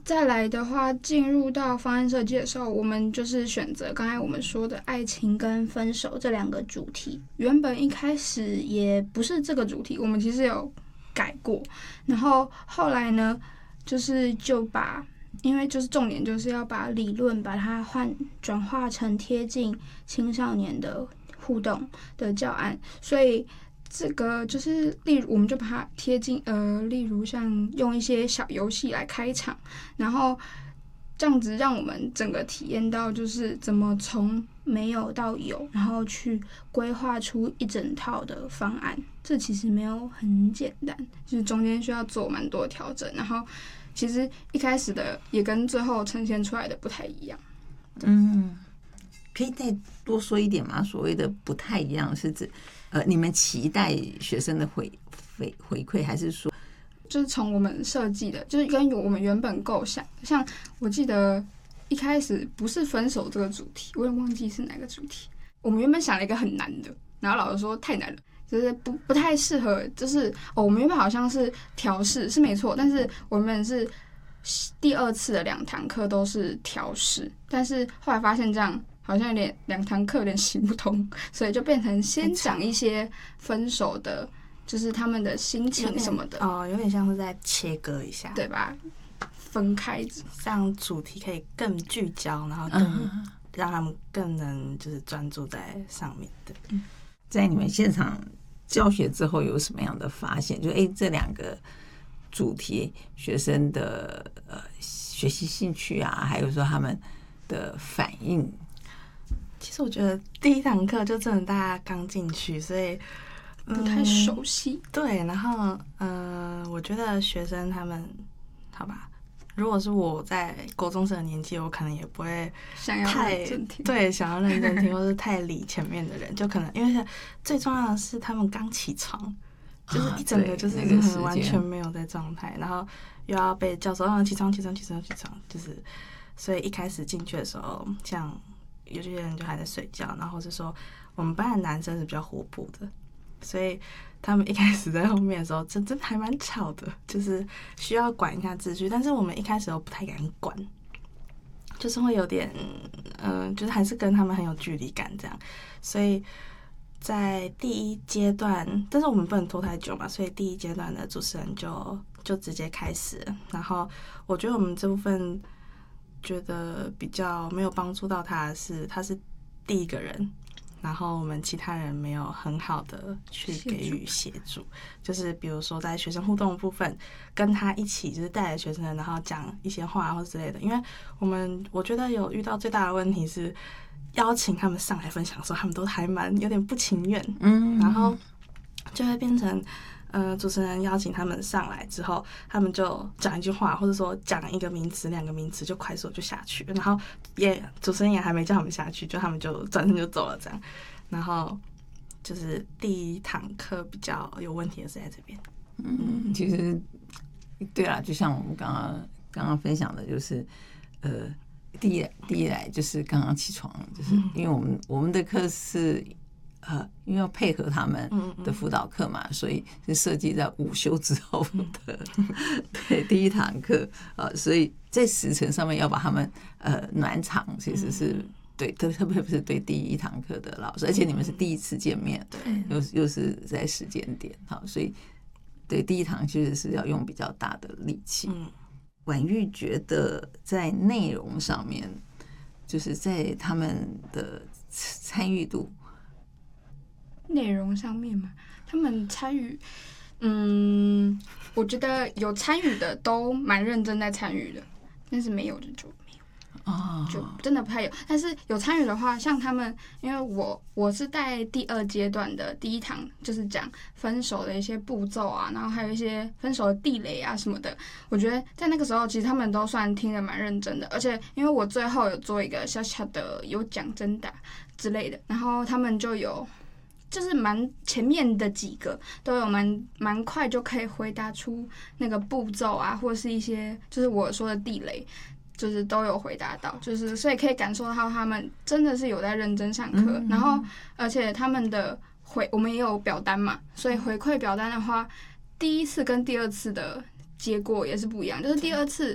再来的话，进入到方案设计的时候，我们就是选择刚才我们说的爱情跟分手这两个主题。原本一开始也不是这个主题，我们其实有改过。然后后来呢，就把，因为就是重点就是要把理论把它转化成贴近青少年的互动的教案，所以这个就是例如我们就把它贴近例如像用一些小游戏来开场，然后这样子让我们整个体验到就是怎么从没有到有，然后去规划出一整套的方案。这其实没有很简单，就是中间需要做蛮多调整，然后其实一开始的也跟最后呈现出来的不太一样。 可以再多说一点吗？所谓的不太一样是指你们期待学生的回馈，还是说就是从我们设计的，就是跟我们原本构想，像我记得一开始不是分手这个主题，我也忘记是哪个主题。我们原本想了一个很难的，然后老师说太难了，就是不太适合，就是我们原本好像是调试是没错，但是我们是第二次的2堂课都是调试，但是后来发现这样好像有点2堂课有点行不通，所以就变成先讲一些分手的，就是他们的心情什么的。 有点像是在切割一下， 对吧？分开， 让主题可以更聚焦，然后更让他们更能就是专注在上面的。 在你们现场教学之后有什么样的发现？就这2个主题学生的学习兴趣啊，还有说他们的反应。 其实我觉得第1堂课就真的大家刚进去，所以不太熟悉。 对，然后我觉得学生他们好吧，如果是我在国中生的年纪，我可能也不会想要认真听， 对，想要认真听，或是太理前面的人，就可能因为最重要的是他们刚起床，就是一整个就是完全没有在状态，然后又要被教授起床，就是所以一开始进去的时候，像有些人就还在睡觉，然后是说我们班的男生是比较活泼的，所以他们一开始在后面的时候真的还蛮吵的，就是需要管一下秩序，但是我们一开始都不太敢管，就是会有点就是还是跟他们很有距离感这样，所以在第1阶段，但是我们不能拖太久嘛，所以第1阶段的主持人就直接开始了，然后我觉得我们这部分觉得比较没有帮助到他是第1个人，然后我们其他人没有很好的去给予协助，就是比如说在学生互动的部分，跟他一起就是带着学生，然后讲一些话或之类的。因为我觉得有遇到最大的问题是邀请他们上来分享的时候，他们都还有点不情愿，然后就会变成主持人邀请他们上来之后，他们就讲一句话，或者说讲一个名词、2个名词，就快速就下去，然后主持人也还没叫他们下去，就他们就转身就走了这样。然后就是第1堂课比较有问题的是在这边。 其实对啦，就像我们刚刚分享的，就是第一来就是刚刚起床，就是因为我们的课是。因为要配合他们的辅导课嘛，所以是设计在午休之后的对第1堂课所以在时程上面要把他们暖场，其实是对，特别是对第1堂课的老师，而且你们是第1次见面，又是在时间点，好，所以对第1堂其实是要用比较大的力气。婉玉觉得在内容上面，就是在他们的参与度。 内容上面嘛，他们参与，我觉得有参与的都蛮认真在参与的，但是没有的就没有，就真的不太有。但是有参与的话，像他们，因为我是在第2阶段的第1堂，就是讲分手的一些步骤啊，然后还有一些分手的地雷啊什么的。我觉得在那个时候，其实他们都算听得蛮认真的，而且因为我最后有做一个小小的有奖征答之类的，然后他们就是蛮前面的几个都有蛮快就可以回答出那个步骤啊，或是一些就是我说的地雷，就是都有回答到，就是所以可以感受到他们真的是有在认真上课，然后而且他们的我们也有表单嘛，所以回馈表单的话，第1次跟第2次的结果也是不一样，就是第2次